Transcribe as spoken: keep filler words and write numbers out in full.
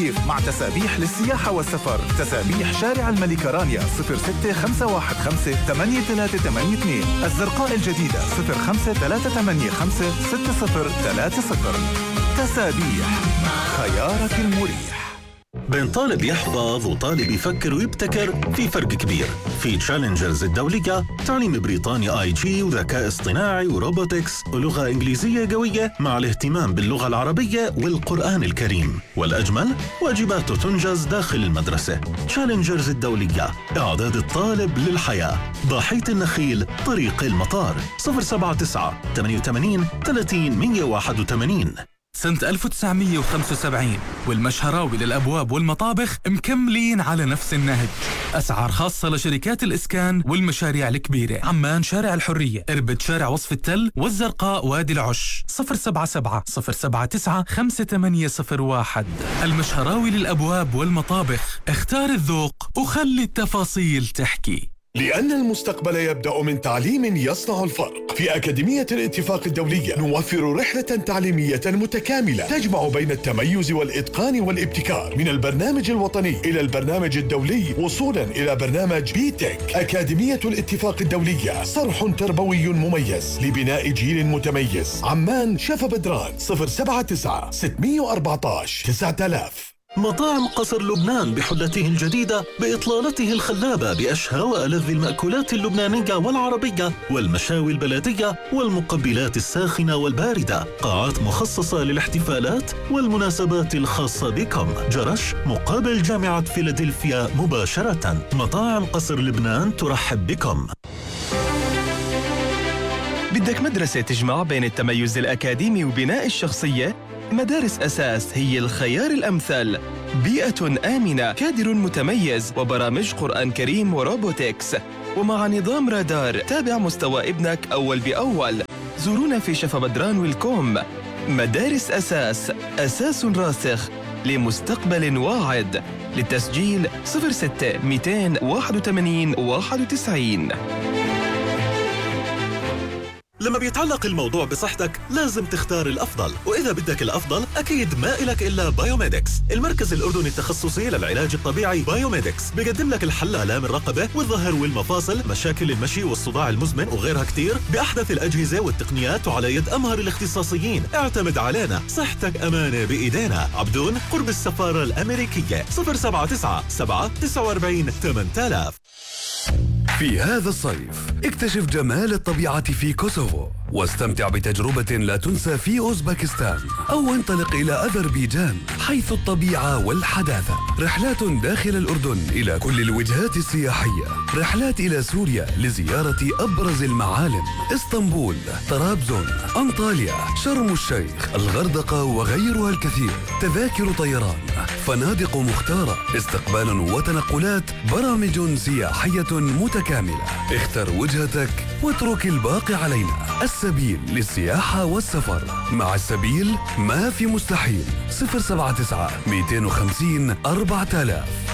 الصيف مع تسابيح للسياحة والسفر. تسابيح شارع الملكة رانيا صفر ستة خمسة واحد خمسة ثمانية ثلاثة ثمانية اثنين، الزرقاء الجديدة صفر خمسة ثلاثة ثمانية خمسة ستة صفر ثلاثة صفر. تسابيح، خيارك المريح. بين طالب يحفظ وطالب يفكر ويبتكر في فرق كبير. في تشالنجرز الدولية تعليم بريطاني آي جي وذكاء اصطناعي وروبوتكس ولغة إنجليزية قوية مع الاهتمام باللغة العربية والقرآن الكريم. والأجمل واجباته تنجز داخل المدرسة. تشالنجرز الدولية، إعداد الطالب للحياة. ضاحية النخيل، طريق المطار. صفر سبعة تسعة ثمانية ثمانية ثلاثين مية وواحد وثمانين. سنة ألف وتسعمية وخمسة وسبعين والمشهراوي للأبواب والمطابخ مكملين على نفس النهج. أسعار خاصة لشركات الإسكان والمشاريع الكبيرة. عمان شارع الحرية، إربد شارع وصف التل، والزرقاء وادي العش. صفر سبعة سبعة صفر سبعة تسعة خمسة ثمانية صفر واحد. المشهراوي للأبواب والمطابخ، اختار الذوق وخلي التفاصيل تحكي. لأن المستقبل يبدأ من تعليم يصنع الفرق. في أكاديمية الاتفاق الدولية نوفر رحلة تعليمية متكاملة تجمع بين التميز والإتقان والابتكار، من البرنامج الوطني إلى البرنامج الدولي وصولا إلى برنامج بي تك. أكاديمية الاتفاق الدولية، صرح تربوي مميز لبناء جيل متميز. عمان شفا بدران صفر سبعة تسعة ستمية وأربعة عشر تسعة آلاف. مطاعم قصر لبنان بحلته الجديدة بإطلالته الخلابة بأشهى وألذ المأكولات اللبنانية والعربية والمشاوي البلدية والمقبلات الساخنة والباردة. قاعات مخصصة للاحتفالات والمناسبات الخاصة بكم. جرش مقابل جامعة فيلادلفيا مباشرة. مطاعم قصر لبنان ترحب بكم. بدك مدرسة تجمع بين التميز الأكاديمي وبناء الشخصية؟ مدارس أساس هي الخيار الأمثل. بيئة آمنة، كادر متميز، وبرامج قرآن كريم وروبوتكس، ومع نظام رادار. تابع مستوى ابنك أول بأول. زورونا في شفا بدران والكوم. مدارس أساس، أساس راسخ لمستقبل واعد. للتسجيل صفر ستة مئتين وواحد وثمانين واحد وتسعين. لما بيتعلق الموضوع بصحتك لازم تختار الأفضل، وإذا بدك الأفضل أكيد ما إلك إلا بايوميدكس. المركز الأردني التخصصي للعلاج الطبيعي بايوميدكس بيقدم لك الحل لآلام الرقبة والظهر والمفاصل، مشاكل المشي والصداع المزمن وغيرها كتير، بأحدث الأجهزة والتقنيات وعلى يد أمهر الاختصاصيين. اعتمد علينا، صحتك أمانة بإيدينا. عبدون قرب السفارة الأمريكية. صفر سبعة تسعة سبعة تسعة أربعين ثمانية آلاف. في هذا الصيف اكتشف جمال الطبيعة في كوسوفو واستمتع بتجربة لا تنسى في أوزبكستان، أو انطلق إلى أذربيجان حيث الطبيعة والحداثة. رحلات داخل الأردن إلى كل الوجهات السياحية. رحلات إلى سوريا لزيارة أبرز المعالم، اسطنبول، طرابزون، أنطاليا، شرم الشيخ، الغردقة وغيرها الكثير. تذاكر طيران، فنادق مختارة، استقبال وتنقلات، برامج سياحية متكاملة. اختر وجهتك واترك الباقي علينا. السبيل للسياحة والسفر. مع السبيل ما في مستحيل. صفر سبعة تسعة مئتين وخمسين أربعة آلاف.